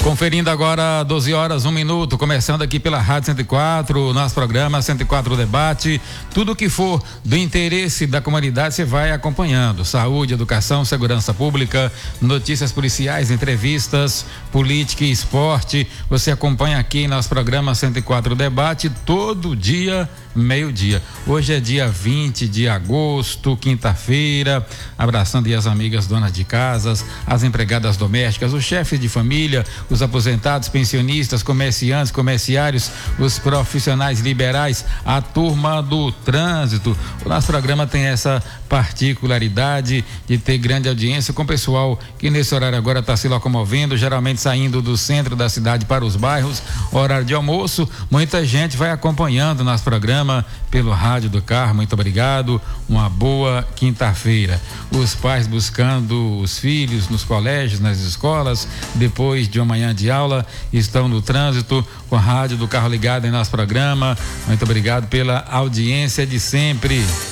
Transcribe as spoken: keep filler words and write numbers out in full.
Conferindo agora doze horas, um minuto, começando aqui pela Rádio cento e quatro, nosso programa cento e quatro Debate. Tudo que for do interesse da comunidade você vai acompanhando. Saúde, educação, segurança pública, notícias policiais, entrevistas, política e esporte. Você acompanha aqui em nosso programa cento e quatro Debate todo dia, meio-dia. Hoje é dia vinte de agosto, quinta-feira. Abraçando aí as amigas donas de casas, as empregadas domésticas, os chefes de família, os aposentados, pensionistas, comerciantes, comerciários, os profissionais liberais, a turma do trânsito. O nosso programa tem essa particularidade de ter grande audiência com o pessoal que nesse horário agora está se locomovendo, geralmente saindo do centro da cidade para os bairros, horário de almoço. Muita gente vai acompanhando nosso programa pelo rádio do carro. Muito obrigado, uma boa quinta-feira. Os pais buscando os filhos nos colégios, nas escolas, depois de uma manhã de aula, estão no trânsito com a rádio do carro ligada em nosso programa. Muito obrigado pela audiência de sempre.